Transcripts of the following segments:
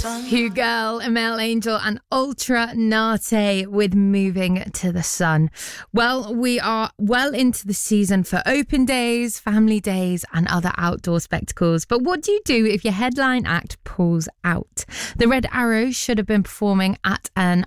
Hugh Girl, Mel Angel and Ultra Nate with Moving to the Sun. Well, we are well into the season for open days, family days and other outdoor spectacles. But what do you do if your headline act pulls out? The Red Arrows should have been performing at an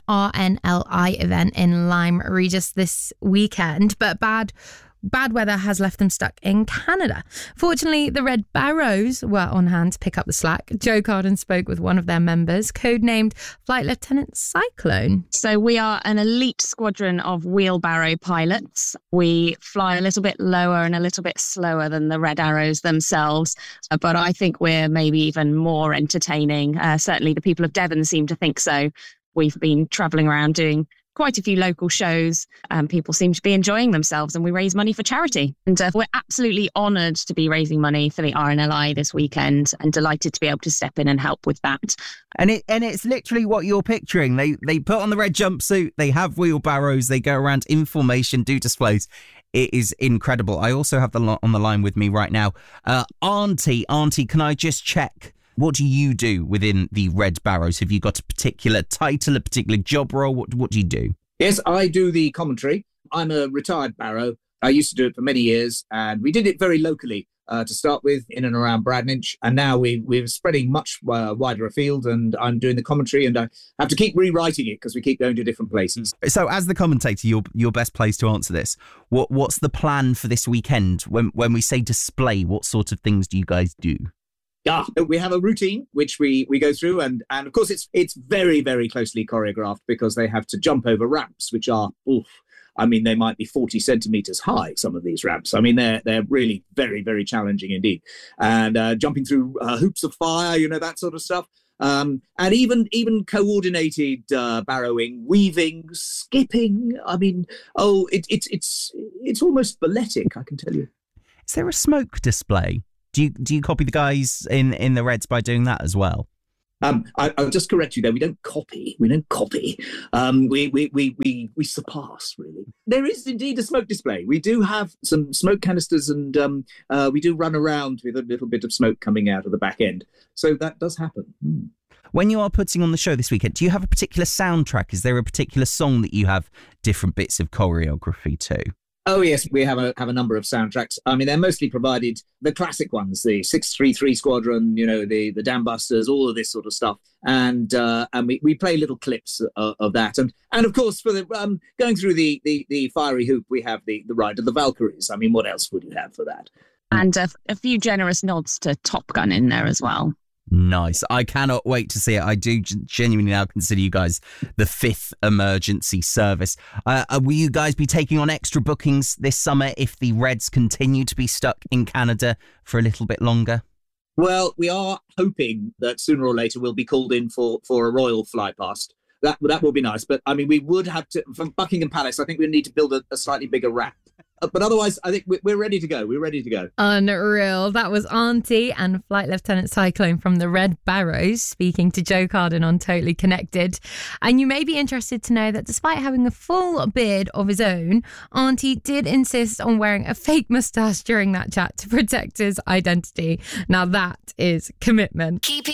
RNLI event in Lyme Regis this weekend, but bad weather has left them stuck in Canada. Fortunately, the Red Barrows were on hand to pick up the slack. Joe Carden spoke with one of their members, codenamed Flight Lieutenant Cyclone. So we are an elite squadron of wheelbarrow pilots. We fly a little bit lower and a little bit slower than the Red Arrows themselves, but I think we're maybe even more entertaining. Certainly the people of Devon seem to think so. We've been travelling around doing quite a few local shows and people seem to be enjoying themselves, and we raise money for charity. And we're absolutely honoured to be raising money for the RNLI this weekend and delighted to be able to step in and help with that. And it's literally what you're picturing. They put on the red jumpsuit, they have wheelbarrows, they go around in formation, do displays. It is incredible. I also have the lot on the line with me right now. Auntie, can I just check? What do you do within the Red Barrows? Have you got a particular title, a particular job role? What do you do? Yes, I do the commentary. I'm a retired Barrow. I used to do it for many years, and we did it very locally to start with, in and around Bradninch. And now we're spreading much wider afield, and I'm doing the commentary, and I have to keep rewriting it because we keep going to different places. So as the commentator, you're best placed to answer this. What's the plan for this weekend? When we say display, what sort of things do you guys do? Yeah, we have a routine which we go through, and of course it's very, very closely choreographed because they have to jump over ramps, which are, they might be 40 centimetres high, some of these ramps. I mean, they're really very, very challenging indeed. And jumping through hoops of fire, that sort of stuff. And even coordinated barrowing, weaving, skipping. I mean, it's almost balletic, I can tell you. Is there a smoke display? Do you copy the guys in the Reds by doing that as well? I'll just correct you there. We don't copy. We surpass, really. There is indeed a smoke display. We do have some smoke canisters, and we do run around with a little bit of smoke coming out of the back end. So that does happen. When you are putting on the show this weekend, do you have a particular soundtrack? Is there a particular song that you have different bits of choreography to? Oh, yes, we have a number of soundtracks. I mean, they're mostly provided, the classic ones, the 633 Squadron, the Dam Busters, all of this sort of stuff. And we play little clips of that. And of course, for the going through the fiery hoop, we have the Ride of the Valkyries. I mean, what else would you have for that? And a few generous nods to Top Gun in there as well. Nice. I cannot wait to see it. I do genuinely now consider you guys the fifth emergency service. Will you guys be taking on extra bookings this summer if the Reds continue to be stuck in Canada for a little bit longer? Well, we are hoping that sooner or later we'll be called in for a royal fly past. That will be nice. But, I mean, we would have to, from Buckingham Palace, I think we need to build a slightly bigger ramp. But otherwise, I think we're ready to go. We're ready to go. Unreal. That was Auntie and Flight Lieutenant Cyclone from the Red Barrows speaking to Joe Carden on Totally Connected. And you may be interested to know that despite having a full beard of his own, Auntie did insist on wearing a fake moustache during that chat to protect his identity. Now that is commitment.